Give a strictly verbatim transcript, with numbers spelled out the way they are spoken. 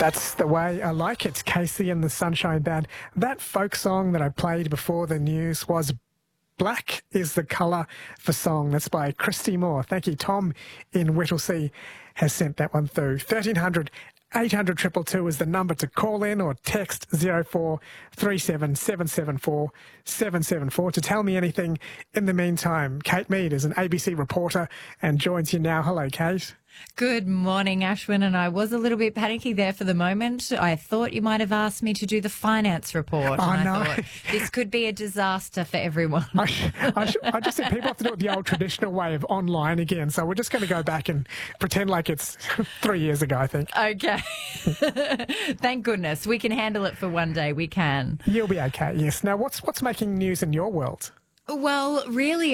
That's the way I like it. Casey and the Sunshine Band. That folk song that I played before the news was Black is the Colour for Song. That's by Christy Moore. Thank you. Tom in Whittlesea has sent that one through. thirteen hundred eight hundred two two two is the number to call in, or text zero four three seven seven seven four seven seven four to tell me anything. In the meantime, Kate Mead is an A B C reporter and joins you now. Hello, Kate. Good morning, Ashwin, and I was a little bit panicky there for the moment. I thought you might have asked me to do the finance report. Oh, and no. I thought this could be a disaster for everyone. I, I, I just think people have to do it the old traditional way of online again, so we're just going to go back and pretend like it's three years ago, I think. Okay. Thank goodness. We can handle it for one day. We can. You'll be okay, yes. Now, what's what's making news in your world? Well, really,